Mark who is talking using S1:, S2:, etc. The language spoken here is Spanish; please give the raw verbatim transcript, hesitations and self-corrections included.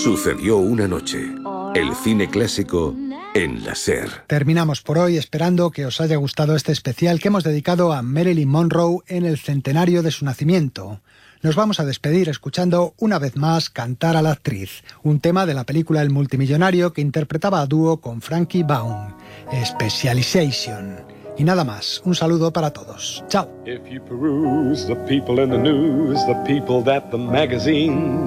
S1: Sucedió una noche. El cine clásico en la SER.
S2: Terminamos por hoy esperando que os haya gustado este especial que hemos dedicado a Marilyn Monroe en el centenario de su nacimiento. Nos vamos a despedir escuchando una vez más Cantar a la actriz, un tema de la película El multimillonario que interpretaba a dúo con Frankie Baum, Specialization. Y nada más, un saludo para todos. Chao.
S3: If you peruse the people in the news, the people that the magazine